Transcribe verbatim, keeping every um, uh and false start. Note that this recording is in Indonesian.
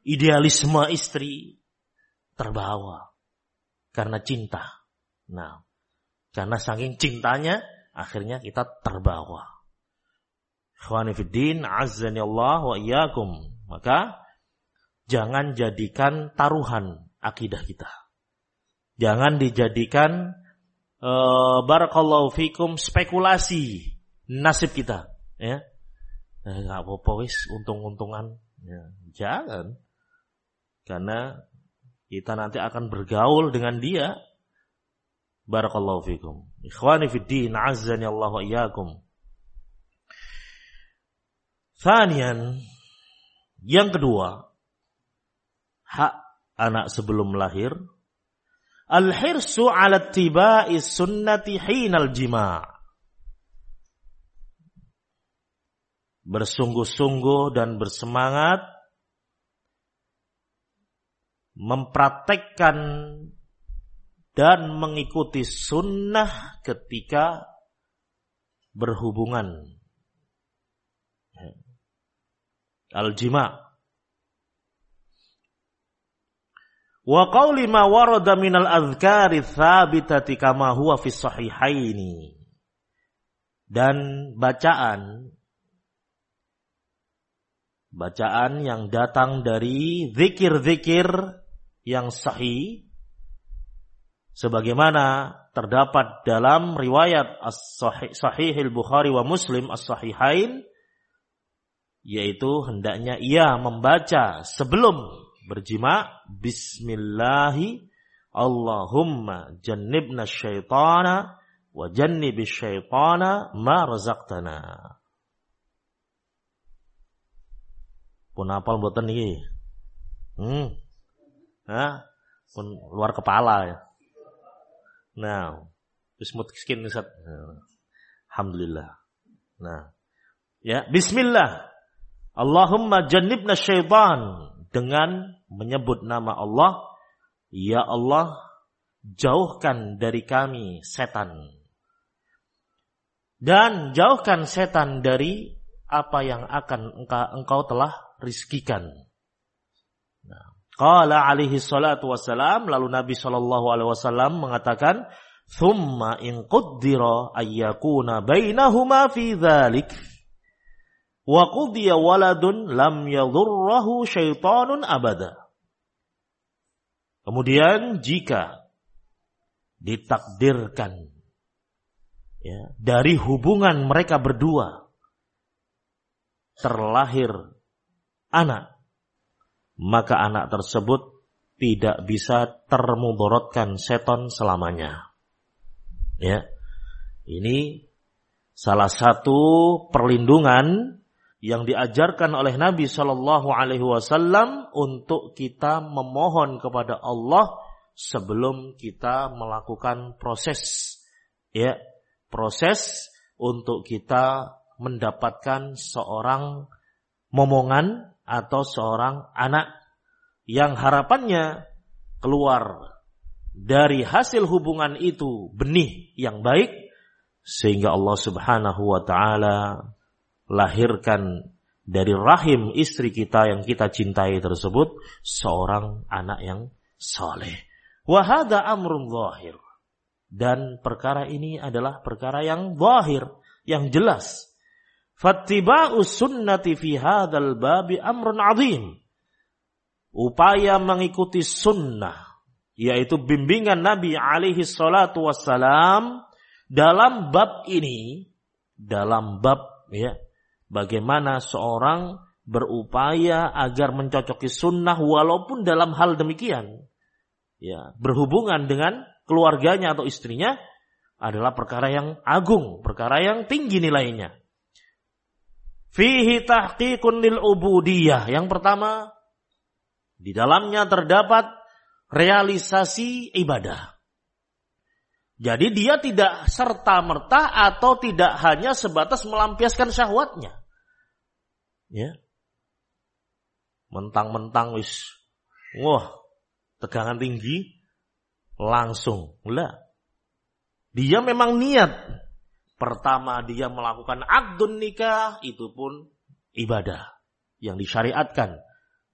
idealisme istri terbawa karena cinta. Nah, karena saking cintanya akhirnya kita terbawa. Ikhwani fiddin, azzani Allah wa iyyakum. Maka jangan jadikan taruhan akidah kita. Jangan dijadikan uh, barakallahu fikum spekulasi nasib kita, ya. Enggak eh, apa-apa wis untung-untungan. Ya, jangan. Karena kita nanti akan bergaul dengan dia. Barakallahu fikum. Ikhwani fiddin, azzani Allah wa iyyakum. Thaniyan, yang kedua, hak anak sebelum lahir, al-hirsu 'ala ittiba'i sunnati hinal jima'. Bersungguh-sungguh dan bersemangat mempraktekkan dan mengikuti sunnah ketika berhubungan. Al-jima'. Wa qawli ma warada minal adhkari thabitati kama huwa fis sahihaini. Dan bacaan bacaan yang datang dari zikir-zikir yang sahih sebagaimana terdapat dalam riwayat as-sahih al-Bukhari wa Muslim as-sahihain, yaitu hendaknya ia membaca sebelum berjima, bismillahi Allahumma jannibna syaitana wa jannibis syaitana ma razaqtana. Pun hafal mboten iki? Hmm. Hah? Pun luar kepala ya. Nah, wis mutskin Ustaz. Alhamdulillah. Nah. Ya, bismillah. Allahumma jannibna syaitan, dengan menyebut nama Allah, ya Allah, jauhkan dari kami setan. Dan jauhkan setan dari apa yang akan engkau, engkau telah rizkikan. Nah, qala alaihi salatu wassalam, lalu Nabi sallallahu alaihi wasallam mengatakan, thumma in quddira ayyakuna bainahuma fi dzalik wa qudiya waladun lam yadhurruhu syaitanun abada. Kemudian jika ditakdirkan ya, dari hubungan mereka berdua terlahir anak, maka anak tersebut tidak bisa termudaratkan setan selamanya. Ya, ini salah satu perlindungan yang diajarkan oleh Nabi Shallallahu Alaihi Wasallam untuk kita memohon kepada Allah sebelum kita melakukan proses, ya, proses untuk kita mendapatkan seorang momongan atau seorang anak yang harapannya keluar dari hasil hubungan itu benih yang baik, sehingga Allah Subhanahu wa ta'ala lahirkan dari rahim istri kita yang kita cintai tersebut seorang anak yang saleh. Wa hadza amrun zahir. Dan perkara ini adalah perkara yang zahir, yang jelas. Fattiba'us sunnati fi hadzal babi amrun 'azim. Upaya mengikuti sunnah, yaitu bimbingan Nabi alaihi salatu wassalam dalam bab ini, dalam bab ya, bagaimana seorang berupaya agar mencocoki sunnah walaupun dalam hal demikian, ya, berhubungan dengan keluarganya atau istrinya adalah perkara yang agung, perkara yang tinggi nilainya. Fihi tahqiqun lil ubudiyah. Yang pertama, di dalamnya terdapat realisasi ibadah. Jadi dia tidak serta-merta atau tidak hanya sebatas melampiaskan syahwatnya. Ya. Mentang-mentang wis wah, tegangan tinggi langsung. Lah. Dia memang niat. Pertama dia melakukan akdun nikah, itu pun ibadah yang disyariatkan.